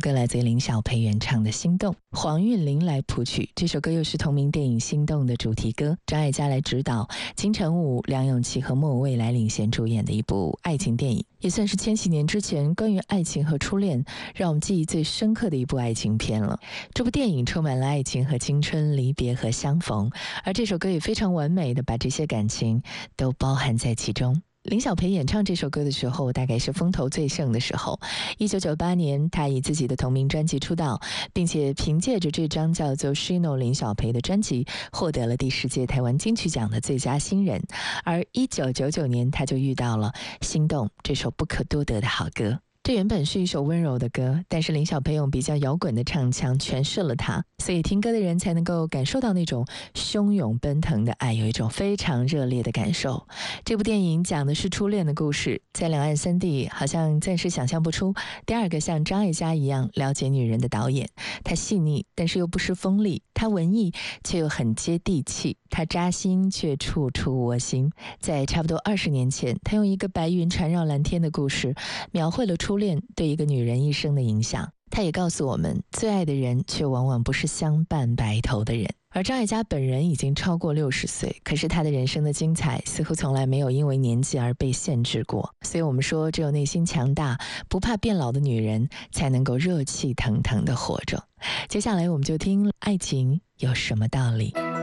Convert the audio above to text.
歌来自林小培原唱的《心动》，黄韵玲来谱曲。这首歌又是同名电影《心动》的主题歌，张艾嘉来指导，金城武、梁咏琪和莫文蔚来领衔主演的一部爱情电影，也算是千禧年之前关于爱情和初恋让我们记忆最深刻的一部爱情片了。这部电影充满了爱情和青春、离别和相逢，而这首歌也非常完美的把这些感情都包含在其中。林小培演唱这首歌的时候，大概是风头最盛的时候。1998年，他以自己的同名专辑出道，并且凭借着这张叫做《Shino 林小培》的专辑，获得了第10届台湾金曲奖的最佳新人。而1999年，他就遇到了《心动》这首不可多得的好歌。这原本是一首温柔的歌，但是林小培用比较摇滚的唱腔诠释了它，所以听歌的人才能够感受到那种汹涌奔腾的爱，有一种非常热烈的感受。这部电影讲的是初恋的故事，在两岸三地好像暂时想象不出第二个像张艾嘉一样了解女人的导演。他细腻但是又不失锋利，他文艺却又很接地气，他扎心却处处窝心。在差不多20年前，他用一个白云缠绕蓝天的故事描绘了初恋对一个女人一生的影响。他也告诉我们，最爱的人却往往不是相伴白头的人。而张艾嘉本人已经超过60岁，可是他的人生的精彩似乎从来没有因为年纪而被限制过。所以我们说，只有内心强大、不怕变老的女人才能够热气腾腾地活着。接下来我们就听爱情有什么道理。